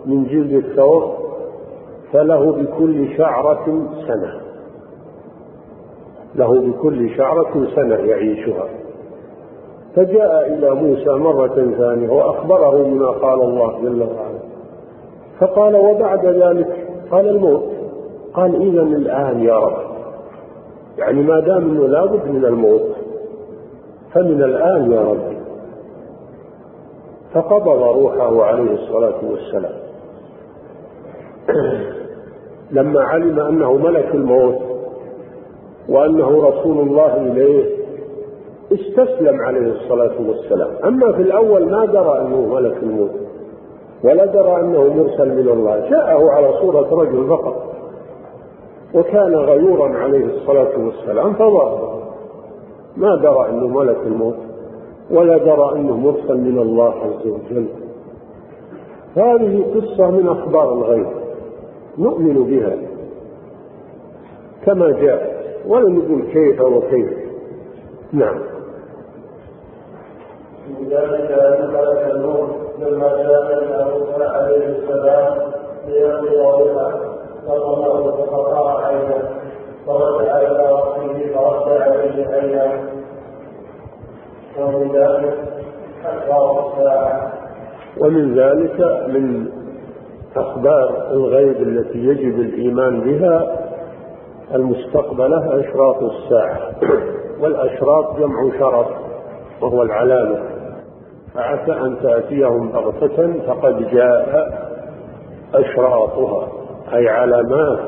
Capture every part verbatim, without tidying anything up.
من جلد الثور فله بكل شعرة سنة، له بكل شعرة سنة يعيشها. فجاء إلى موسى مرة ثانية وأخبره بما قال الله جل وعلا، فقال وبعد ذلك؟ قال الموت. قال إذن الآن يا رب، يعني ما دام أنه لابد من الموت فمن الآن يا رب. فقبض روحه عليه الصلاة والسلام لما علم أنه ملك الموت وأنه رسول الله إليه استسلم عليه الصلاة والسلام. أما في الأول ما درى أنه ملك الموت ولا درى أنه مرسل من الله، جاءه على صورة رجل فقط، وكان غيورا عليه الصلاة والسلام فظاهر، ما درى أنه ملك الموت ولا درى أنه مرسل من الله عز وجل. هذه قصة من أخبار الغيب نؤمن بها كما جاء، ولا نقول كيف وكيف. نعم. من ذلك أن ملك الموت لما جاء إلى موسى عليه السلام ليقضي روحه فضمه فقطع عينه فرجع إلى ربه فرد عليه عينه. ومن ذلك أخبار الساعة. ومن ذلك من أخبار الغيب التي يجب الإيمان بها المستقبلة أشراط الساعة. والأشراط جمع شرط وهو العلامة، فعسى أن تأتيهم بغتة فقد جاء أشراطها، أي علامات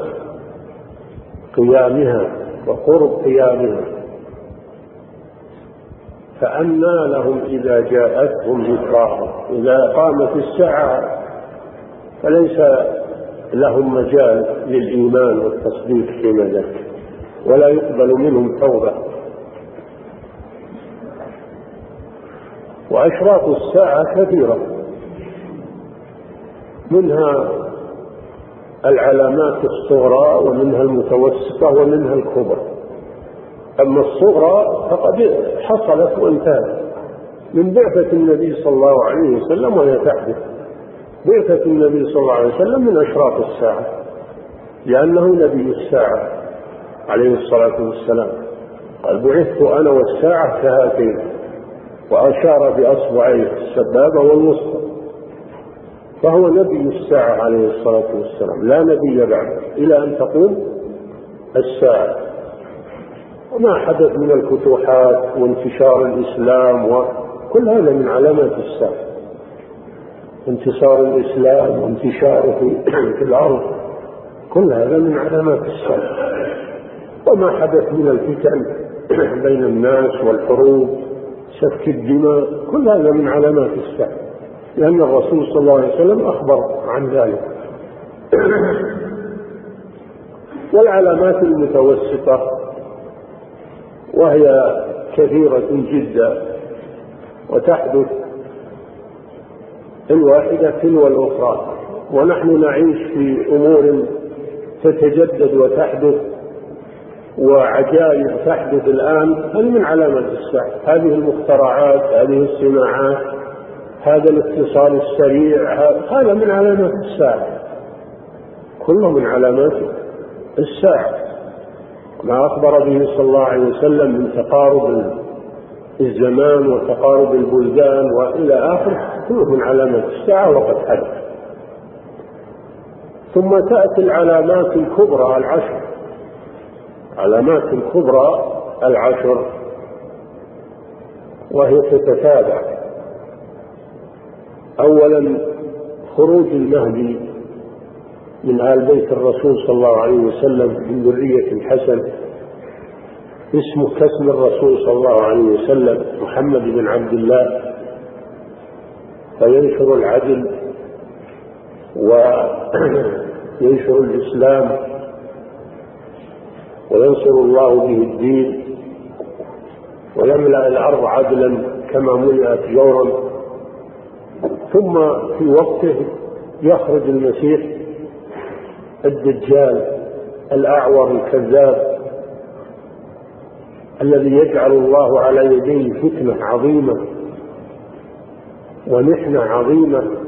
قيامها وقرب قيامها. فأنى لهم إذا جاءتهم ذكراهم. إذا قامت الساعة فليس لهم مجال للإيمان والتصديق فيما ذاك، ولا يقبل منهم توبة. وأشراط الساعة كثيرة، منها العلامات الصغرى ومنها المتوسطة ومنها الكبرى. أما الصغرى فقد حصلت وانتهت من بعثة النبي صلى الله عليه وسلم، وهي تحدث. بعثة النبي صلى الله عليه وسلم من أشراط الساعة، لأنه نبي الساعة عليه الصلاة والسلام. قال بعثت أنا والساعة كهاتين، وأشار بأصبعيه السبابة والوسطى، فهو نبي الساعة عليه الصلاة والسلام، لا نبي بعد إلى أن تقوم الساعة. وما حدث من الفتوحات وانتشار الإسلام وكل هذا من علامات الساعة، انتصار الإسلام وانتشاره في الأرض، كل هذا من علامات الساعة. وما حدث من الفتن بين الناس والحروب سفك الدماء، كل هذا من علامات الساعة، لأن الرسول صلى الله عليه وسلم أخبر عن ذلك. والعلامات المتوسطة وهي كثيرة جدا وتحدث الواحدة تلو الأخرى، ونحن نعيش في أمور تتجدد وتحدث وعجائب تحدث الآن. هل من علامات الساعة هذه المخترعات، هذه الصناعات، هذا الاتصال السريع، هذا من علامات الساعة، كله من علامات الساعة. ما أخبر به صلى الله عليه وسلم من تقارب الزمان وتقارب البلدان وإلى آخره، كله من علامات الساعة وقد حدث. ثم تأتي العلامات الكبرى العشر، علامات الكبرى العشر وهي تتتابع. أولا خروج المهدي من آل بيت الرسول صلى الله عليه وسلم من ذرية الحسن، اسمه كاسم الرسول صلى الله عليه وسلم محمد بن عبد الله، فينشر العدل وينشر الإسلام وينصر الله به الدين ويملأ الأرض عدلا كما ملئت جورا. ثم في وقته يخرج المسيح الدجال الأعور الكذاب الذي يجعل الله على يديه فتنة عظيمة ومحنة عظيمة